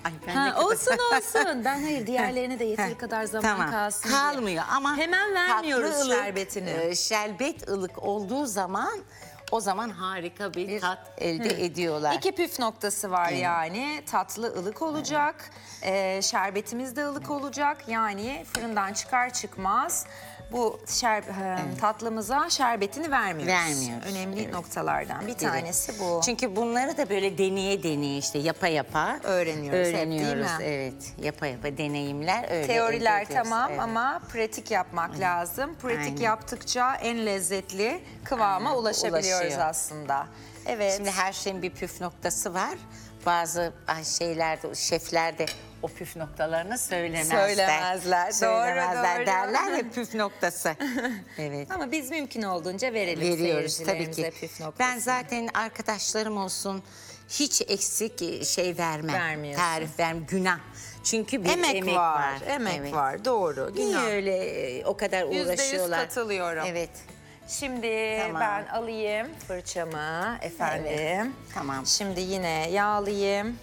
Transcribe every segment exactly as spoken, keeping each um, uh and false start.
Ay, ben Ha, ne kadar- olsun olsun. Ben hayır diğerlerine de yeteri kadar zaman Tamam, kalsın diye. kalmıyor ama Hemen vermiyoruz tatlı ılık, şerbetini. e, şerbet ılık olduğu zaman o zaman harika bir, Bir- tat elde ediyorlar. İki püf noktası var yani. Tatlı ılık olacak. Ee, şerbetimiz de ılık olacak. Yani fırından çıkar çıkmaz bu şer, e, tatlımıza şerbetini vermiyoruz. Vermiyoruz, Önemli evet. noktalardan bir Evet. tanesi bu. Çünkü bunları da böyle deneye deneye işte yapa yapa Öğreniyoruz hep, değil öğreniyoruz. mi? Evet, yapa yapa deneyimler öyle. Teoriler elde ediyoruz, tamam evet. ama pratik yapmak lazım. Pratik Aynen. yaptıkça en lezzetli kıvama Aynen, ulaşabiliyoruz ulaşıyor. aslında. Evet. Şimdi her şeyin bir püf noktası var. Bazı ay, şeylerde, şefler de o püf noktalarını söylemezler. Söylemezler, doğru, Söylemezler doğru. derler ya püf noktası. Evet. Ama biz mümkün olduğunca verelim Veriyoruz tabii seyircilerimize ki. püf noktasını. Ben zaten arkadaşlarım olsun hiç eksik şey vermem. Vermiyorsun. Tarif vermem. Günah. Çünkü bir Emek, emek, var, var. emek Evet. var. Doğru. Niye Günah. öyle e, o kadar Yüzde yüz uğraşıyorlar? katılıyorum. Evet. Şimdi Tamam. ben alayım fırçamı efendim. Evet, tamam. Şimdi yine yağlayayım.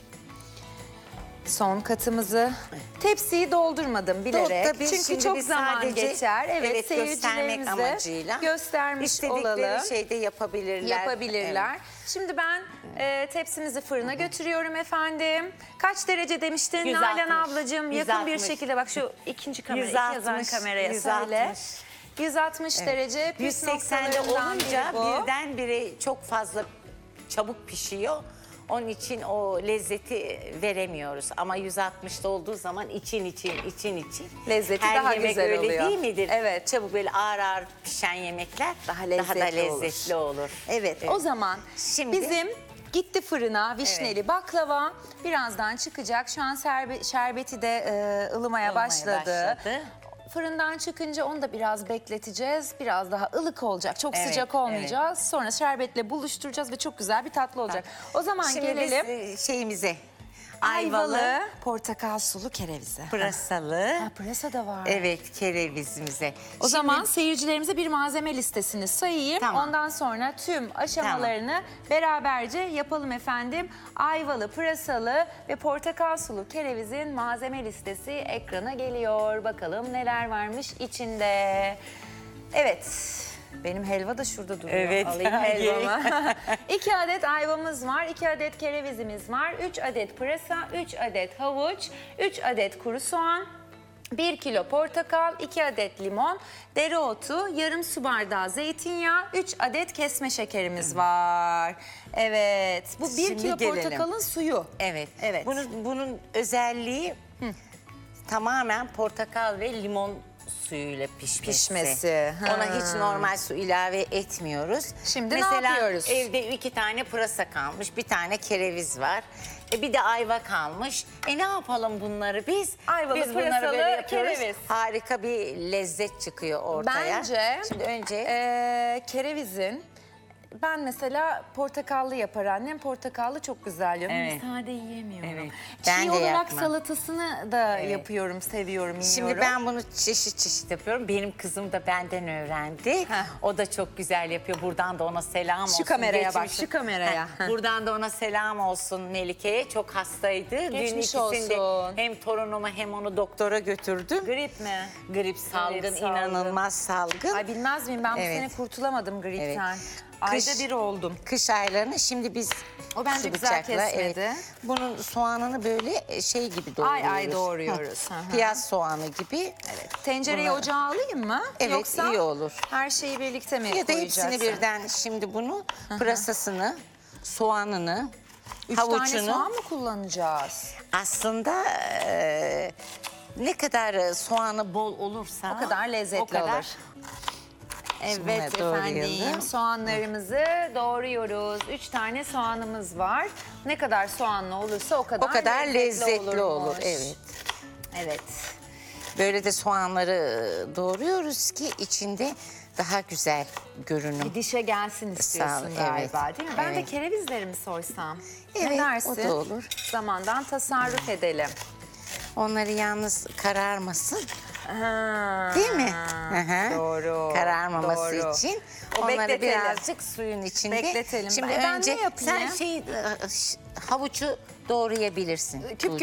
Son katımızı. Tepsiyi doldurmadım bilerek. Tabii, Çünkü şimdi çok biz zaman sadece, geçer. Evet, evet, göstermek seyircilerimize amacıyla göstermiş istedikleri olalım. şeyde yapabilirler. Yapabilirler. Evet. Şimdi ben e, tepsimizi fırına götürüyorum efendim. Kaç derece demiştin yüz Nalan altmış. ablacığım? yüz Yakın bir altmış. şekilde bak şu ikinci kamera, yüz iki yazan altmış, kameraya yüz söyle. altmış. yüz altmış derece püf yüz seksende noktalarından olunca biri bu. birdenbire çok fazla çabuk pişiyor. Onun için o lezzeti veremiyoruz. Ama yüz altmışta olduğu zaman için için için için. Lezzeti Her daha yemek güzel öyle oluyor. değil midir? Evet. Çabuk böyle ağır ağır pişen yemekler Daha daha, lezzetli da olur. lezzetli olur. Evet, o zaman Şimdi- bizim gitti fırına vişneli baklava birazdan çıkacak. Şu an serbe- şerbeti de e, ılımaya, Olmaya başladı. başladı. Fırından çıkınca onu da biraz bekleteceğiz. Biraz daha ılık olacak. Çok Evet, sıcak olmayacağız. Sonra şerbetle buluşturacağız ve çok güzel bir tatlı olacak. O zaman Şimdi gelelim biz e, şeyimize ayvalı, ayvalı, portakal sulu kerevize. pırasalı. Ha, pırasa da var. Evet, kerevizimize. O zaman seyircilerimize bir malzeme listesini sayayım. Tamam. Ondan sonra tüm aşamalarını beraberce yapalım efendim. Ayvalı, pırasalı ve portakal sulu kerevizin malzeme listesi ekrana geliyor. Bakalım neler varmış içinde. Evet. Benim helva da şurada duruyor. Evet. Alayım helvamı. iki adet ayvamız var, iki adet kerevizimiz var, üç adet pırasa, üç adet havuç, üç adet kuru soğan, bir kilo portakal, iki adet limon, dereotu, yarım su bardağı zeytinyağı, üç adet kesme şekerimiz var. Evet, bu bir Şimdi kilo gelelim. portakalın suyu. Evet. Evet. Bunun, bunun özelliği tamamen portakal ve limon suyuyla pişmesi. Pişmesi, ha. Ona hiç normal su ilave etmiyoruz. Şimdi ne Mesela yapıyoruz? evde iki tane pırasa kalmış, bir tane kereviz var. E bir de ayva kalmış. E ne yapalım bunları biz? Ayvalı, biz bunları pırasalı, böyle yapıyoruz. kereviz. Harika bir lezzet çıkıyor ortaya. Bence Şimdi önce eee, kerevizin ben mesela portakallı yapar annem. Portakallı çok güzel yiyorum. Evet. Ama sade yiyemiyorum. Evet. Çiğ Ben de olarak yapmam. salatasını da yapıyorum, seviyorum, yiyorum. Şimdi ben bunu çeşit çeşit yapıyorum. Benim kızım da benden öğrendi. Heh. O da çok güzel yapıyor. Buradan da ona selam olsun. kameraya bak, Geçmiş- şu kameraya. Heh, Buradan da ona selam olsun Melike'ye. Çok hastaydı. Dün Geçmiş ikisini de olsun. hem torunumu hem onu doktora götürdüm. Grip mi? Grip salgın, salgın. inanılmaz salgın. Ay bilmez miyim ben bu Evet. sene kurtulamadım gripten. Evet. Ayda Kış- bir oldum. Kış aylarını şimdi biz O bence şu güzel bıçakla, kesmedi. bunun soğanını böyle şey gibi doğruyoruz. Ay ay doğruyoruz. Hı. Hı hı. Piyaz soğanı gibi. Tencereyi Bunu- ocağa alayım mı? Evet, Yoksa iyi olur. her şeyi birlikte mi Ya da koyacaksın? hepsini birden şimdi bunu pırasasını, soğanını, Üç havucunu. tane soğan mı kullanacağız? Aslında e, ne kadar soğanı bol olursa O kadar lezzetli o kadar. olur. Evet Bunları efendim doğrayalım. soğanlarımızı doğruyoruz. Üç tane soğanımız var. Ne kadar soğanlı olursa o kadar, O kadar lezzetli olurmuş. olur. Evet. Evet. Böyle de soğanları doğruyoruz ki içinde daha güzel görünüm. Bir dişe gelsin istiyorsun Sağ- galiba evet, değil mi? Ben de evet. kerevizlerimi soysam. Ne Evet, dersin? o da olur. Zamandan tasarruf edelim. Onları yalnız kararmasın. Ha, Değil mi? Hı hı. Doğru. Kararmaması doğru. için O onları bekletelim. birazcık suyun içinde. Bekletelim. Şimdi Ben- ben önce ne yapayım? sen şey e, ş- havucu doğrayabilirsin. Küp küp